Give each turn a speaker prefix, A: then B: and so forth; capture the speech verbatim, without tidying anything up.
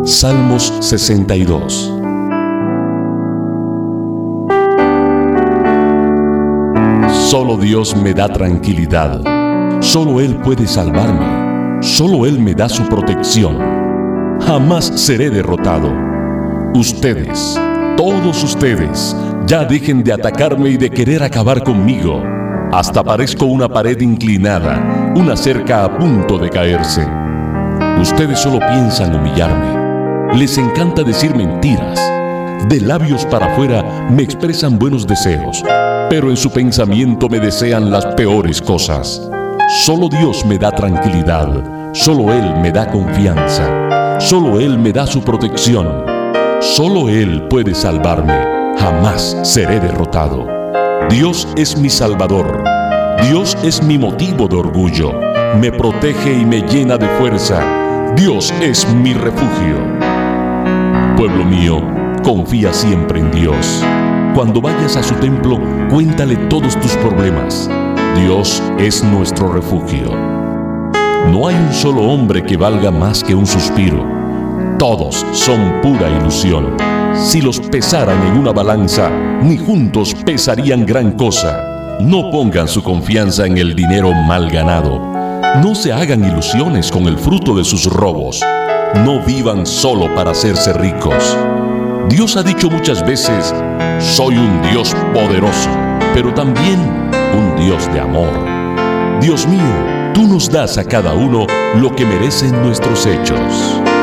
A: Salmos sesenta y dos. Solo Dios me da tranquilidad. Solo Él puede salvarme. Solo Él me da su protección. Jamás seré derrotado. Ustedes, todos ustedes, ya dejen de atacarme y de querer acabar conmigo. Hasta parezco una pared inclinada, una cerca a punto de caerse. Ustedes solo piensan humillarme. Les encanta decir mentiras. De labios para afuera me expresan buenos deseos, pero en su pensamiento me desean las peores cosas. Solo Dios me da tranquilidad. Solo Él me da confianza. Solo Él me da su protección. Solo Él puede salvarme. Jamás seré derrotado. Dios es mi Salvador. Dios es mi motivo de orgullo. Me protege y me llena de fuerza. Dios es mi refugio. Pueblo mío, confía siempre en Dios. Cuando vayas a su templo, cuéntale todos tus problemas. Dios es nuestro refugio. No hay un solo hombre que valga más que un suspiro. Todos son pura ilusión. Si los pesaran en una balanza, ni juntos pesarían gran cosa. No pongan su confianza en el dinero mal ganado. No se hagan ilusiones con el fruto de sus robos. No vivan solo para hacerse ricos. Dios ha dicho muchas veces: soy un Dios poderoso, pero también un Dios de amor. Dios mío, tú nos das a cada uno lo que merecen nuestros hechos.